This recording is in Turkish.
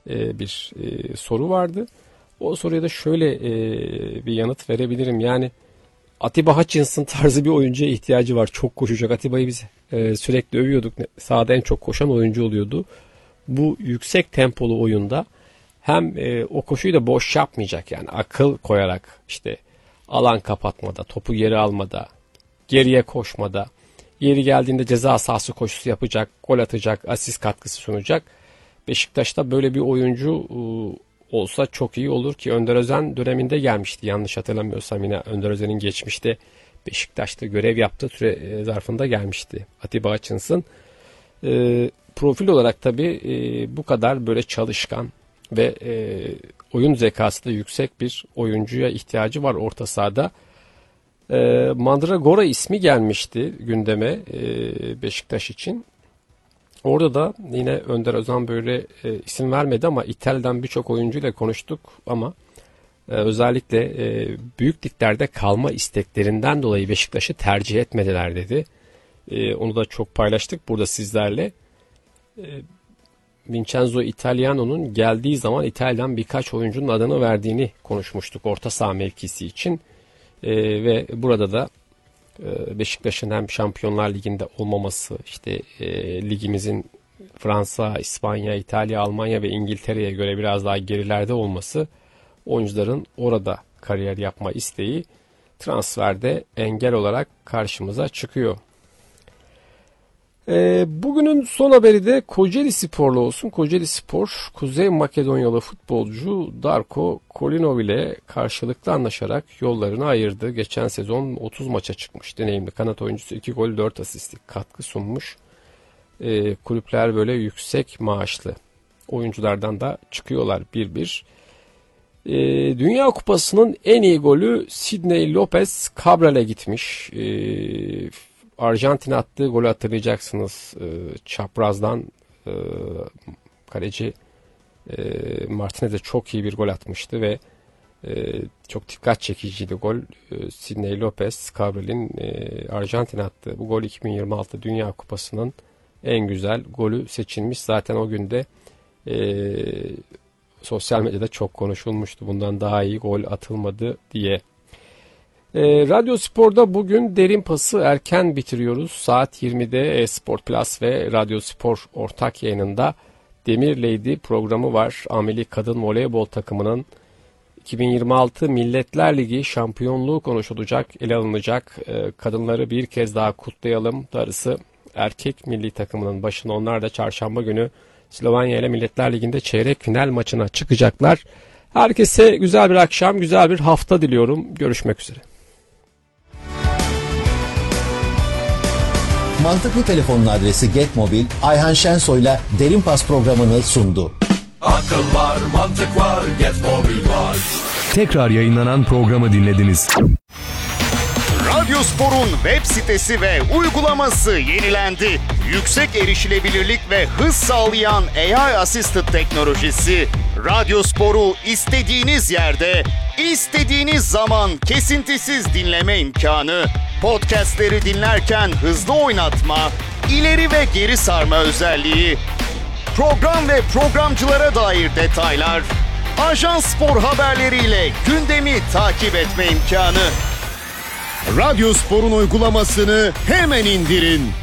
bir soru vardı. O soruya da şöyle bir yanıt verebilirim. Yani Atiba Hutchinson tarzı bir oyuncuya ihtiyacı var. Çok koşacak. Atiba'yı biz sürekli övüyorduk. Sahada en çok koşan oyuncu oluyordu. Bu yüksek tempolu oyunda hem o koşuyu da boş yapmayacak, yani akıl koyarak işte alan kapatmada, topu geri almada, geriye koşmada, yeri geldiğinde ceza sahası koşusu yapacak, gol atacak, asist katkısı sunacak. Beşiktaş'ta böyle bir oyuncu olsa çok iyi olur ki Önder Özen döneminde gelmişti. Yanlış hatırlamıyorsam yine Önder Özen'in geçmişte Beşiktaş'ta görev yaptığı süre zarfında gelmişti Atiba Hutchinson. Profil olarak tabii bu kadar böyle çalışkan ve oyun zekası da yüksek bir oyuncuya ihtiyacı var orta sahada. Mandragora ismi gelmişti gündeme Beşiktaş için. Orada da yine Önder Özen böyle isim vermedi ama İtalya'dan birçok oyuncuyla konuştuk ama özellikle büyük liglerde kalma isteklerinden dolayı Beşiktaş'ı tercih etmediler dedi. Onu da çok paylaştık burada sizlerle. Vincenzo Italiano'nun geldiği zaman İtalya'dan birkaç oyuncunun adını verdiğini konuşmuştuk orta saha mevkisi için. Ve burada da Beşiktaş'ın hem Şampiyonlar Ligi'nde olmaması, işte ligimizin Fransa, İspanya, İtalya, Almanya ve İngiltere'ye göre biraz daha gerilerde olması, oyuncuların orada kariyer yapma isteği transferde engel olarak karşımıza çıkıyor. Bugünün son haberi de Kocaeli Spor'la olsun. Kocaeli Spor, Kuzey Makedonyalı futbolcu Darko Kolinov ile karşılıklı anlaşarak yollarını ayırdı. Geçen sezon 30 maça çıkmış deneyimli kanat oyuncusu, 2 gol 4 asistlik katkı sunmuş. Kulüpler böyle yüksek maaşlı oyunculardan da çıkıyorlar bir bir. Dünya Kupası'nın en iyi golü Sidney Lopez Cabral'e gitmiş. Arjantin'e attığı golü hatırlayacaksınız. Çaprazdan kaleci Martinez'e çok iyi bir gol atmıştı ve çok dikkat çekiciydi gol. Sidney Lopez Cabral'in Arjantin'e attığı bu gol 2026 Dünya Kupası'nın en güzel golü seçilmiş. Zaten o günde sosyal medyada çok konuşulmuştu. Bundan daha iyi gol atılmadı diye. Radyo Spor'da bugün derin pası erken bitiriyoruz. Saat 20'de Sport Plus ve Radyo Spor ortak yayınında Demir Lady programı var. Ameli Kadın Voleybol takımının 2026 Milletler Ligi şampiyonluğu konuşulacak, ele alınacak. Kadınları bir kez daha kutlayalım. Darısı erkek milli takımının başına, onlar da çarşamba günü Slovenya ile Milletler Ligi'nde çeyrek final maçına çıkacaklar. Herkese güzel bir akşam, güzel bir hafta diliyorum. Görüşmek üzere. Mantıklı Telefon'un adresi Getmobil, Ayhan Şensoy'la Derin Pas programını sundu. Akıl var, mantık var, Getmobil var. Tekrar yayınlanan programı dinlediniz. Radyo Spor'un web sitesi ve uygulaması yenilendi. Yüksek erişilebilirlik ve hız sağlayan AI Assisted teknolojisi Radyo Spor'u istediğiniz yerde, istediğiniz zaman kesintisiz dinleme imkanı, podcastleri dinlerken hızlı oynatma, ileri ve geri sarma özelliği, program ve programcılara dair detaylar, Ajans Spor haberleriyle gündemi takip etme imkanı. Radyo Spor'un uygulamasını hemen indirin.